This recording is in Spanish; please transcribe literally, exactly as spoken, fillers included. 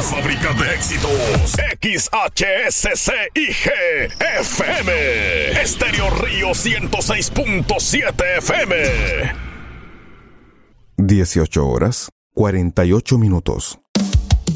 fábrica de éxitos. X H S C I G F M. Estéreo Río ciento seis punto siete F M. dieciocho horas, cuarenta y ocho minutos.